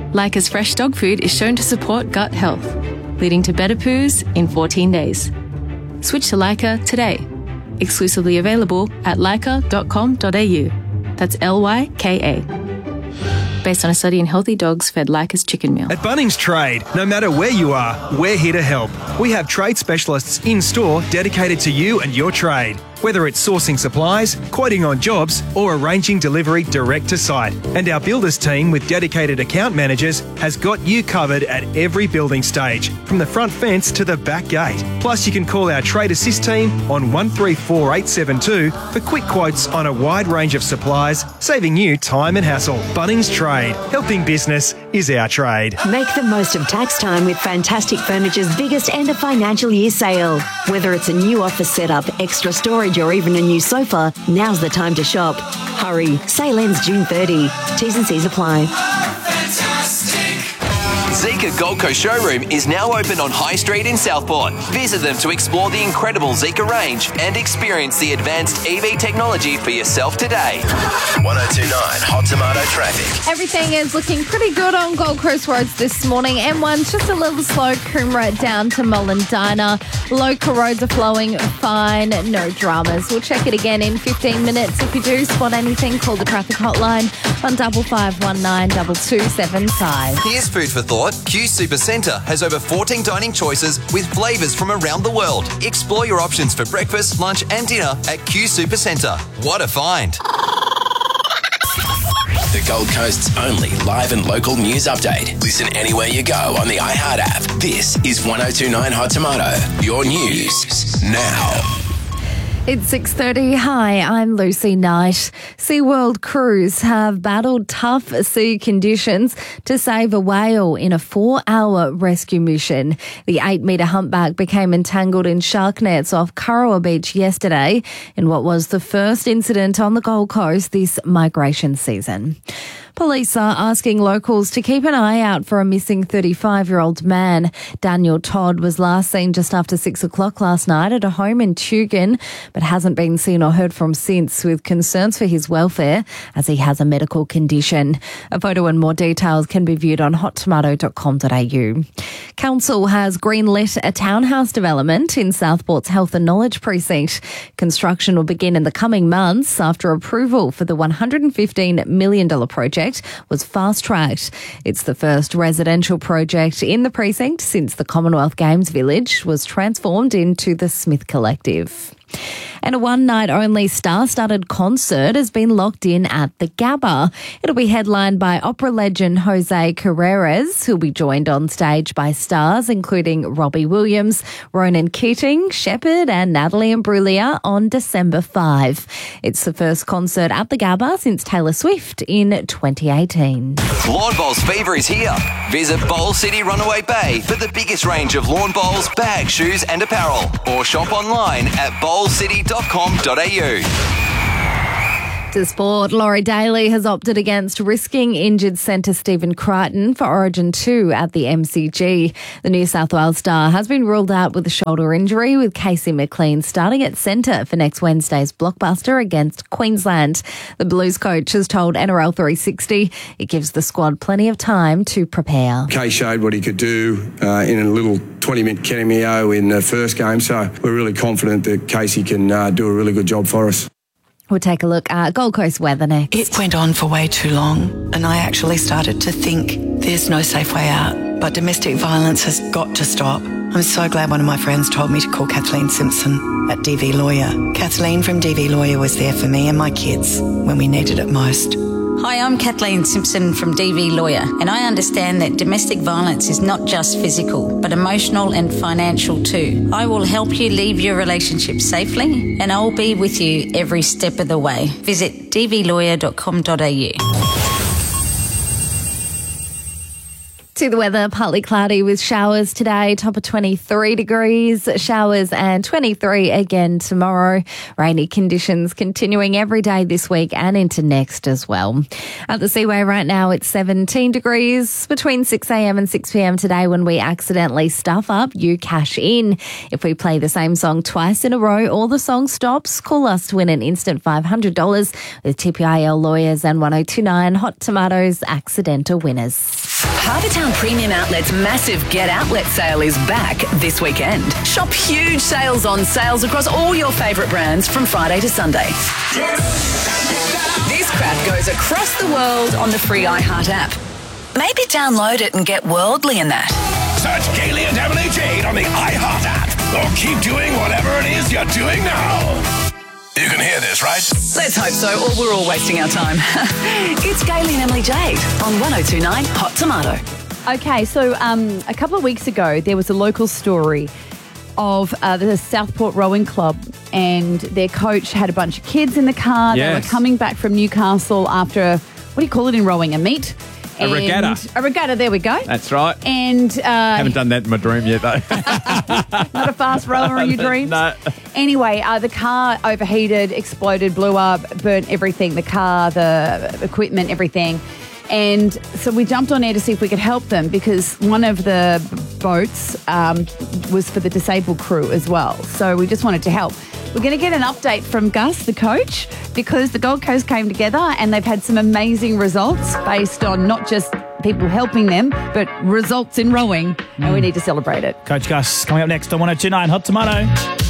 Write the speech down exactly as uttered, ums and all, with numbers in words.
Leica's fresh dog food is shown to support gut health, leading to better poos in fourteen days. Switch to Leica today. Exclusively available at leica dot com dot a u. That's L Y K A. Based on a study in healthy dogs fed Leica's chicken meal. At Bunnings Trade, no matter where you are, we're here to help. We have trade specialists in store dedicated to you and your trade. Whether it's sourcing supplies, quoting on jobs, or arranging delivery direct to site. And our builders team with dedicated account managers has got you covered at every building stage, from the front fence to the back gate. Plus, you can call our Trade Assist team on one three four eight seven two for quick quotes on a wide range of supplies, saving you time and hassle. Bunnings Trade. Helping business is our trade. Make the most of tax time with Fantastic Furniture's biggest end of financial year sale. Whether it's a new office setup, extra storage, or even a new sofa, now's the time to shop. Hurry, sale ends June thirtieth. T's and C's apply. Zika Gold Coast showroom is now open on High Street in Southport. Visit them to explore the incredible Zika range and experience the advanced E V technology for yourself today. one oh two point nine Hot Tomato Traffic. Everything is looking pretty good on Gold Coast roads this morning. M one's just a little slow, Coomera down to Mullendina. Local roads are flowing fine, no dramas. We'll check it again in fifteen minutes. If you do spot anything, call the traffic hotline on double five one nine double two seven five. Here's food for thought. Q Supercentre has over fourteen dining choices with flavours from around the world. Explore your options for breakfast, lunch and dinner at Q Supercentre. What a find. The Gold Coast's only live and local news update. Listen anywhere you go on the iHeart app. This is one oh two point nine Hot Tomato. Your news now. It's six thirty. Hi, I'm Lucy Knight. SeaWorld crews have battled tough sea conditions to save a whale in a four-hour rescue mission. The eight-metre humpback became entangled in shark nets off Kurrawa Beach yesterday in what was the first incident on the Gold Coast this migration season. Police are asking locals to keep an eye out for a missing thirty-five-year-old man. Daniel Todd was last seen just after six o'clock last night at a home in Tugun, but hasn't been seen or heard from since, with concerns for his welfare as he has a medical condition. A photo and more details can be viewed on hot tomato dot com dot a u. Council has greenlit a townhouse development in Southport's Health and Knowledge Precinct. Construction will begin in the coming months after approval for the one hundred fifteen million dollars project was fast-tracked. It's the first residential project in the precinct since the Commonwealth Games Village was transformed into the Smith Collective. And a one-night-only star-studded concert has been locked in at the Gabba. It'll be headlined by opera legend Jose Carreras, who'll be joined on stage by stars including Robbie Williams, Ronan Keating, Shepherd and Natalie Imbruglia on December fifth. It's the first concert at the Gabba since Taylor Swift in twenty eighteen. Lawn Bowls fever is here. Visit Bowl City Runaway Bay for the biggest range of lawn bowls, bags, shoes and apparel. Or shop online at bowl city dot com dot a u. To sport, Laurie Daly has opted against risking injured centre Stephen Crichton for Origin two at the M C G. The New South Wales star has been ruled out with a shoulder injury, with Casey McLean starting at centre for next Wednesday's blockbuster against Queensland. The Blues coach has told N R L three sixty it gives the squad plenty of time to prepare. Kay showed what he could do uh, in a little twenty-minute cameo in the first game, so we're really confident that Casey can uh, do a really good job for us. We'll take a look at Gold Coast weather next. It went on for way too long, and I actually started to think there's no safe way out. But domestic violence has got to stop. I'm so glad one of my friends told me to call Kathleen Simpson at D V Lawyer. Kathleen from D V Lawyer was there for me and my kids when we needed it most. Hi, I'm Kathleen Simpson from D V Lawyer, and I understand that domestic violence is not just physical, but emotional and financial too. I will help you leave your relationship safely, and I'll be with you every step of the way. Visit d v lawyer dot com dot a u. To the weather, partly cloudy with showers today, top of twenty-three degrees, showers and twenty-three again tomorrow. Rainy conditions continuing every day this week and into next as well. At the Seaway right now, it's seventeen degrees. Between six a m and six p m today, when we accidentally stuff up, you cash in. If we play the same song twice in a row or the song stops, call us to win an instant five hundred dollars with T P I L Lawyers and one oh two point nine Hot Tomatoes accidental winners. Harbour Town Premium Outlet's massive Get Outlet sale is back this weekend. Shop huge sales on sales across all your favourite brands from Friday to Sunday. This crap goes across the world on the free iHeart app. Maybe download it and get worldly in that. Search Kaylee and Emily Jade on the iHeart app, or keep doing whatever it is you're doing now. You can hear this, right? Let's hope so, or we're all wasting our time. It's Kaylee and Emily Jade on one oh two point nine Hot Tomato. Okay, so um, a couple of weeks ago, there was a local story of uh, the Southport Rowing Club, and their coach had a bunch of kids in the car. Yes. They were coming back from Newcastle after, what do you call it in rowing, a meet? A And- regatta. A regatta, there we go. That's right. And uh, Haven't done that in my dream yet, though. not a fast rower in your dreams? No. Anyway, uh, the car overheated, exploded, blew up, burnt everything, the car, the equipment, everything. And so we jumped on air to see if we could help them, because one of the boats um, was for the disabled crew as well. So we just wanted to help. We're going to get an update from Gus, the coach, because the Gold Coast came together and they've had some amazing results based on not just people helping them, but results in rowing, and we need to celebrate it. Coach Gus coming up next on one oh two point nine Hot Tomato.